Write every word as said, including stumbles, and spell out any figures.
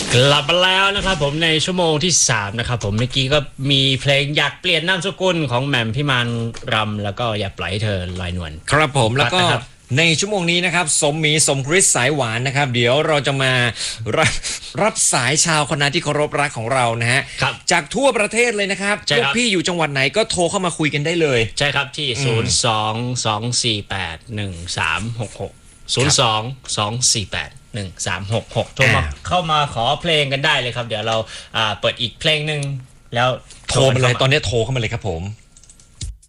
กลับมาแล้วนะครับผมในชั่วโมงที่สามนะครับผมเมื่อกี้ก็มีเพลงอยากเปลี่ยนนามสกุลของแหม่มพิมานรำแล้วก็อย่าปล่อยให้เธอลอยนวลครับผมแล้วก็นะครับในชั่วโมงนี้นะครับสมหมีสมคริสสายหวานนะครับเดี๋ยวเราจะมารับรับสายชาวคณะที่เคารพรักของเรานะฮะครับจากทั่วประเทศเลยนะครับใช่พวคกรับพี่อยู่จังหวัดไหนก็โทรเข้ามาคุยกันได้เลยใช่ครับที่ ศูนย์ สอง สอง สี่ แปด หนึ่ง สาม หก หก ศูนย์ สอง สอง สี่ แปด หนึ่ง สาม หก หกโทรมาอ่าเข้ามาขอเพลงกันได้เลยครับเดี๋ยวเราอ่าเปิดอีกเพลงหนึ่งแล้วโทรมาเลยตอนนี้โทรเข้ามาเลยครับผม